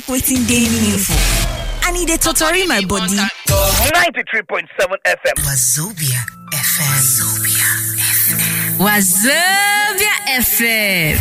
Waiting day meaningful. I need a totori my body. 93.7 FM. Wazobia FM. Wazobia FM.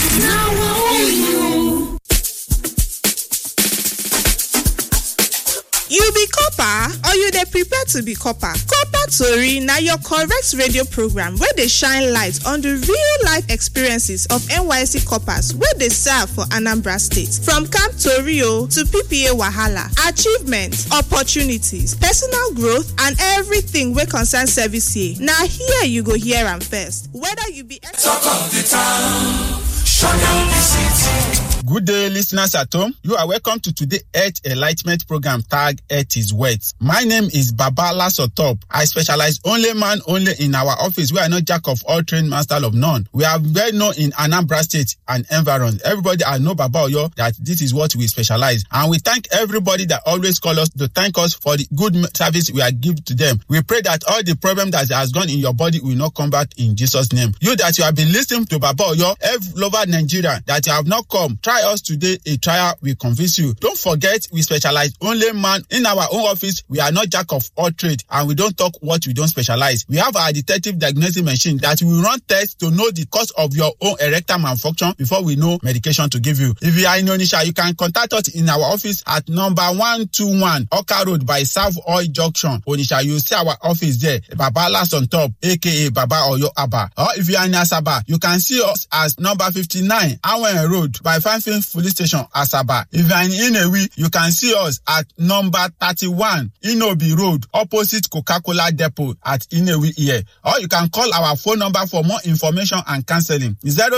You be copper or you dey prepare to be copper? Copper Tori na your correct radio program where they shine light on the real life experiences of NYSC coppers where they serve for Anambra State. From Camp Torio to PPA Wahala, achievements, opportunities, personal growth and everything wey concern service here. Now here you go hear am first. Whether you be talk of the town, show down the city. Good day, listeners at home. You are welcome to today's Earth Enlightenment program tag Earth is Wet. My name is Baba Lasotop. I specialize only in our office. We are not jack of all trade, master of none. We are well known in Anambra State and environs. Everybody I know Baba Oyo that this is what we specialize. And we thank everybody that always call us to thank us for the good service we are giving to them. We pray that all the problem that has gone in your body will not come back in Jesus' name. You that you have been listening to Baba Oyo all over Nigeria that you have not come, try us today. A trial will convince you. Don't forget, we specialize only man in our own office. We are not jack of all trade and we don't talk what we don't specialize. We have our detective diagnostic machine that will run tests to know the cause of your own erectile malfunction before we know medication to give you. If you are in Onitsha, you can contact us in our office at number 121 Oka Road by South Oil Junction, Onitsha. You see our office there, Baba Lasotop, aka Baba Oyo Abba. Or if you are in Asaba, you can see us as number 59 Awen Road by Fanfin Police Station, Asaba. If you are in Inewi, you can see us at number 31 Inobi Road, opposite Coca-Cola Depot at Inewi here. Or you can call our phone number for more information and counseling.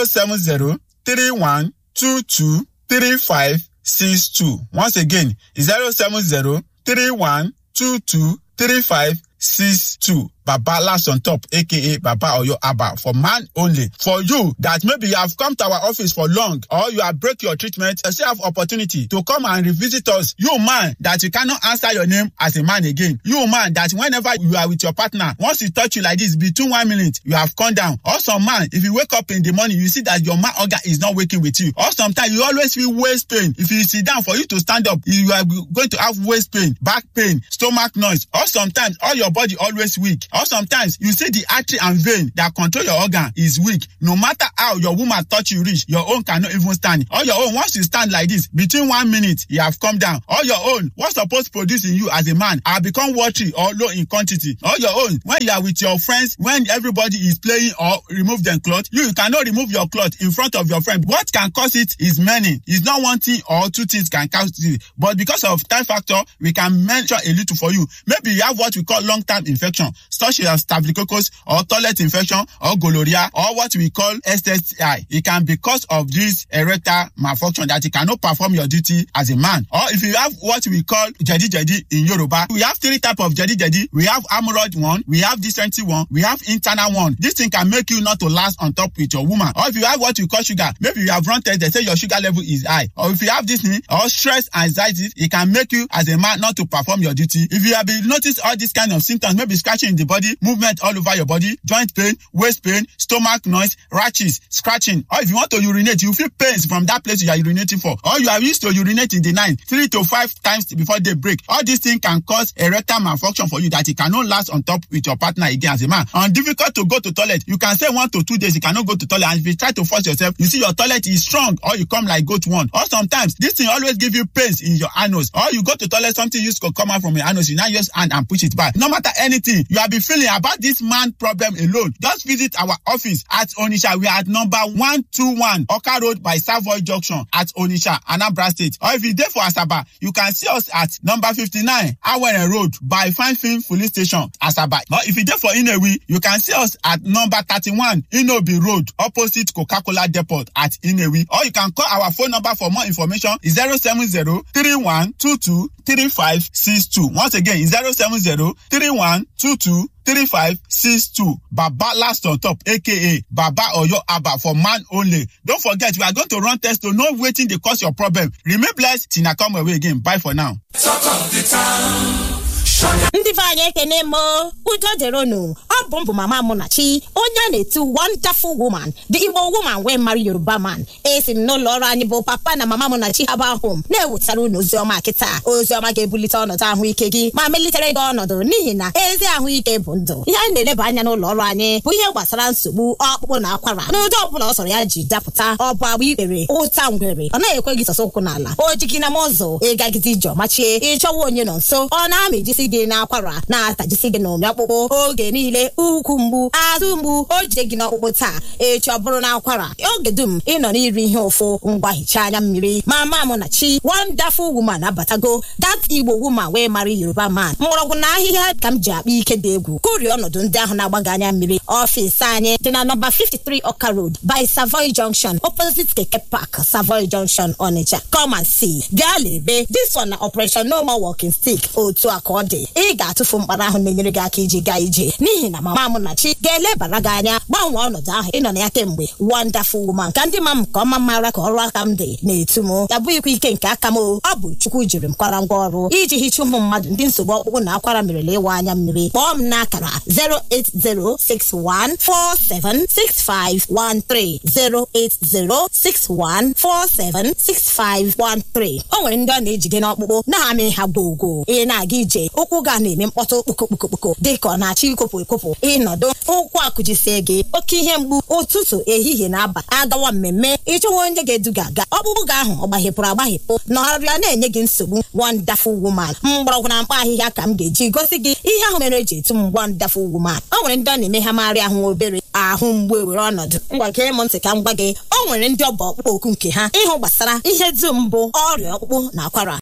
070-3122-3562. Once again, 070-3122-3562. Baba Lasotop, aka Baba Oyo Abba, for man only. For you that maybe you have come to our office for long or you have break your treatment, you still have opportunity to come and revisit us. You man that you cannot answer your name as a man again. You man that whenever you are with your partner, once he touch you like this, between 1 minute, you have come down. Or some man, if you wake up in the morning, you see that your man organ is not working with you. Or sometimes you always feel waist pain. If you sit down for you to stand up, you are going to have waist pain, back pain, stomach noise. Or sometimes all your body always weak. Or sometimes you see the artery and vein that control your organ is weak. No matter how your woman touch you reach, your own cannot even stand. Or your own, once you stand like this, between 1 minute, you have come down. Or your own, what's supposed to produce in you as a man, have become watery or low in quantity. Or your own, when you are with your friends, when everybody is playing or remove them cloth, you cannot remove your cloth in front of your friend. What can cause it is many. It's not one thing or two things can cause it. But because of time factor, we can mention a little for you. Maybe you have what we call long-term infection, such as staphylococcus or toilet infection or gonorrhea or what we call STI. It can be because of this erectile malfunction that you cannot perform your duty as a man. Or if you have what we call jadi in Yoruba, we have 3 types of jadi. We have hemorrhoid one, we have dysentery one, we have internal one. This thing can make you not to last on top with your woman. Or if you have what we call sugar, maybe you have run test, they say your sugar level is high. Or if you have this thing or stress, anxiety, it can make you as a man not to perform your duty. If you have been noticed all these kind of symptoms, maybe scratching in the body, movement all over your body, joint pain, waist pain, stomach noise, rashes, scratching. Or if you want to urinate, you feel pains from that place you are urinating for. Or you are used to urinate in the night 3 to 5 times before they break. All these things can cause erectile malfunction for you that it cannot last on top with your partner again as a man. And difficult to go to toilet. You can say 1 to 2 days you cannot go to toilet, and if you try to force yourself, you see your toilet is strong or you come like goat one. Or sometimes this thing always give you pains in your anus. Or you go to toilet, something used to come out from your anus, you now use hand and push it back. No matter anything you have been feeling about this man problem alone, just visit our office at Onitsha. We are at number 121 Oka Road by Savoy Junction at Onitsha, Anambra State. Or if you're there for Asaba, you can see us at number 59 Awere Road by Fanfin Police Station, Asaba. Or if you're there for Inewi, you can see us at number 31 Inobi Road opposite Coca-Cola Depot at Inewi. Or you can call our phone number for more information is 070-3122-3562. Once again, 070-3122-3562. Baba Lasotop, aka Baba Oyo Abba, for man only. Don't forget, we are going to run tests to know waiting they cause your problem. Remain blessed till I come away again. Bye for now. Talk of the town. Ndị fanye kene mo udo deronu bụ Mama Munachi onye na-etu wonderful woman the Igbo woman wey marry Yoruba man esi n'ụlọ ọrụ anyị bụ Papa na Mama Munachi Herbal Home na-ewetara unu oziọma kịta oziọma ga-ebulite ọnọdụ ahụike gị ma melitere gị ọnọdụ n'ihi na ezi ahụike bụ ndụ. Ihe anyị na-eleba anya n'ụlọ ọrụ anyị bụ ihe gbasara nsogbu ọkpụkpụ na akwara n'ụdị ọbụla ọ sọrọ ya ji dapụta ọ bụ agba ikpere ụta ngwere ọ naghị ekwe gị sọsọ ụkwụ n'ala o ji gị na ụzọ ịgagide ije ọmachie ịchọwa onye nọ nso ọ na-amịjisi gị n'akwara na-atajisi gị n'ụmị ọkpụkpụ oge niile ukwu mgbu azụ mgbu o jide gị n'ọkpụkpụ taa echi ọ bụrụ na akwara oge dum ịnọ n'iri ihe ụfụ ngwa hichaa anya mmiri. Mama Munachi wonderful woman abatago that Igbo woman wey marry Yoruba man mgbọrọgwụ na ahịhịa ka m ji akpa ike dị egwu kụrie ọnọdụ ndị ahụ na-agbaga anya mmiri. Ọfịs anyị dị na nọmba 53 Ọka Road by Savoy Junction opposite Keke Park Savoy Junction Onitsha. Come and see. Gaa lebe this one na Operation No More Walking Stick otu aka ọ dị ị ga-atụfu mkpara ahụ na-enyere gị aka iji gaa ije n'ihi na Mama Munachi ga-elebara gị anya gbanwee ọnọdụ ahụ ịnọ na ya kemgbe. Wonderful woman ka ndị ma m nke ọma mara ka ọrụ aka m dị na-etu m ya bụ ikwu ike nke aka m ọ bụ Chukwu jiri m kwara ngwa ọrụ iji hicha ụmụ mmadụ ndị nsogbu ọkpụkpụ na akwara merela ịwa anya mmiri. Kpọọ m n'akara 08061476513 08061476513. O nwere ndị ọ na-ejide n'ọkpụkpụ na-amị ha gbogo ị na-aga ije ụkwụ ga na-eme mkpọtụ kpokokpokopoko dịka ọ na-achọ ikopụ ekopụ ịnọdụ ụkwụ akụjisie gị oke ihe mgbu ụtụtụ ehihie na abalị agawa mmemme ịchọwa onye ga-eduga aga ọkpụkpụ gị ahụ ọ gbahepụrụ agbaghepụ nọrịa na-enye gị nsogbu. Wonderful woman mgbọrọgwụ na mkpa ahịhịa ka m ga-eji gosi gị ihe ahụ mere eji etu m Wonderful woman. O nwere ndị ọ na-eme ha marị ahụ obere ahụ mgbu ewere ọnọdụ ngwa gee m ntị ka m gwa gị o nwere ndị ọbụ ọkpụkpụ okwu nke ha ịhụ gbasara ihe dum bụ ọrịa ọkpụkpụ na akwara